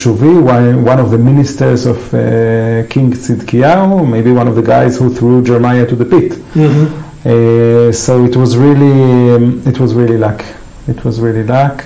Shuvi, one of the ministers of King Tzidkiyahu, maybe one of the guys who threw Jeremiah to the pit. Mm-hmm. So it was really luck. It was really luck.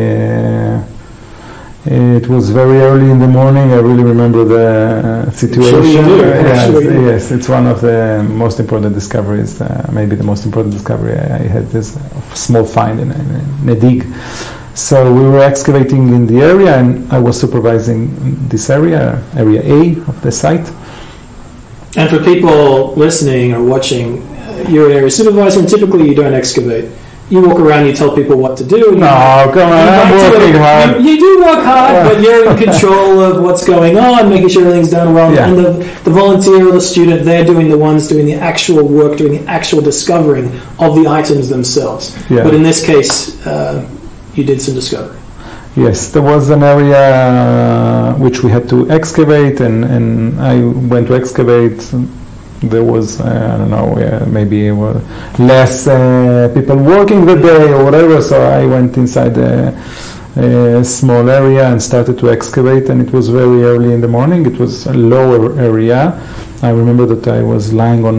It was very early in the morning. I really remember the situation. Yes, it's one of the most important discoveries, maybe the most important discovery I had, this small find in a dig. So we were excavating in the area, and I was supervising this area A of the site. And for people listening or watching, you're an area supervisor, and typically you don't excavate. You walk around, you tell people what to do. No, come on, I'm working hard. You do work hard, but you're in control of what's going on, making sure everything's done well. Yeah. And the volunteer or the student, they're doing the actual work, doing the actual discovering of the items themselves. Yeah. But in this case, you did some discovery. Yes, there was an area which we had to excavate, and I went to excavate. There was, I don't know, maybe less people working the day or whatever, so I went inside a small area and started to excavate, and it was very early in the morning. It was a lower area. I remember that I was lying on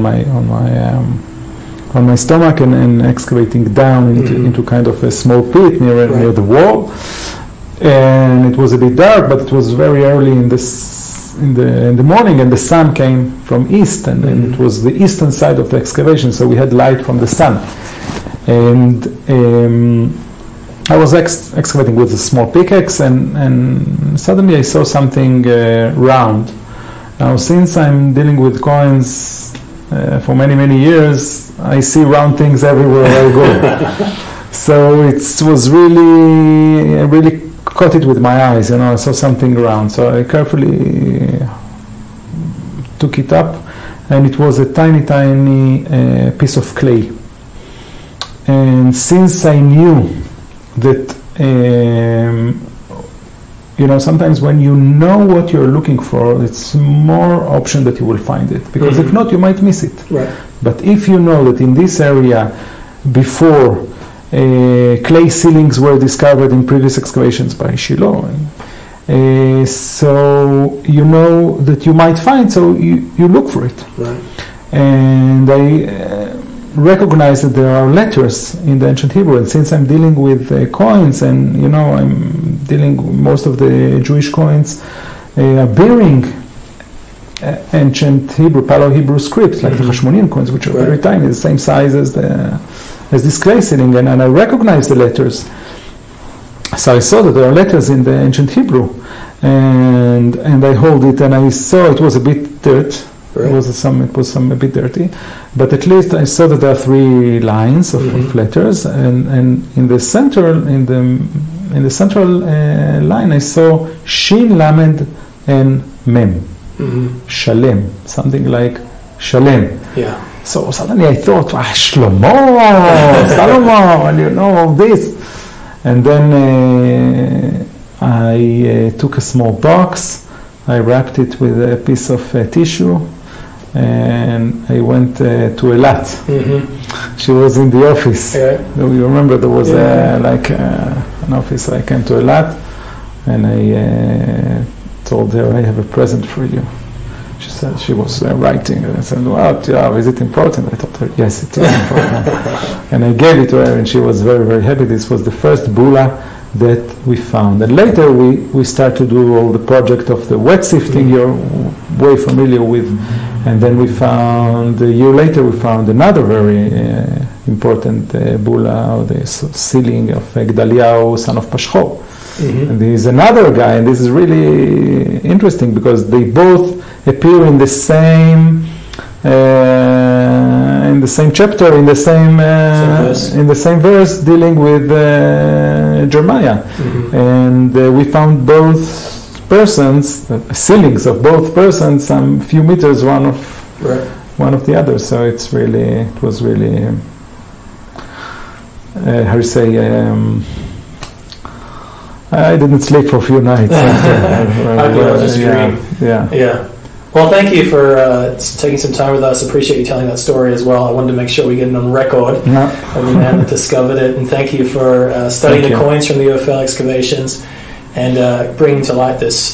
my stomach and excavating down into kind of a small pit near the wall, and it was a bit dark, but it was very early in the morning, and the sun came from east, and it was the eastern side of the excavation, so we had light from the sun. And I was excavating with a small pickaxe, and suddenly I saw something round. Now, since I'm dealing with coins for many years, I see round things everywhere I go. So it was really caught it with my eyes, I saw something round. So I carefully took it up, and it was a tiny piece of clay. And since I knew that, sometimes when you know what you're looking for, it's more option that you will find it. Because if not, you might miss it. Right. But if you know that in this area, before, clay ceilings were discovered in previous excavations by Shiloh, so you know that you might find, so you look for it. Right. And I recognize that there are letters in the ancient Hebrew, and since I'm dealing with coins, and I'm dealing, most of the Jewish coins are bearing ancient Hebrew, Paleo-Hebrew scripts, like the Hashmonean coins, which are very tiny, the same size as this clay ceiling, and I recognize the letters. So I saw that there are letters in the ancient Hebrew, and I hold it, and I saw it was a bit dirt. Right. It was a bit dirty, but at least I saw that there are 3 lines of letters, and in the central line I saw Shin, Lamed, and Mem. Shalem, something like Shalem. Yeah. So suddenly I thought, Shlomo, Solomon, this. And then I took a small box, I wrapped it with a piece of tissue, and I went to Eilat. She was in the office. Yeah. You remember there was an office. I came to Eilat, and I told her, I have a present for you. She said, she was writing, and I said, is it important? I told her, yes, it is important. And I gave it to her, and she was very, very happy. This was the first bula that we found. And later we start to do all the project of the wet sifting you're way familiar with. And then we found, a year later, we found another very important bula, or the ceiling of Gedaliah, son of Pashcho. And there is another guy, and this is really interesting because they both appear in the same chapter, in the same verse, dealing with Jeremiah. And we found both persons, ceilings of both persons, some few meters one of the other. So it was really how do you say? I didn't sleep for a few nights. Archaeologist dream. Yeah. Well, thank you for taking some time with us. Appreciate you telling that story as well. I wanted to make sure we get it on record of the man that discovered it. And thank you for studying the coins from the UFL excavations and bringing to light this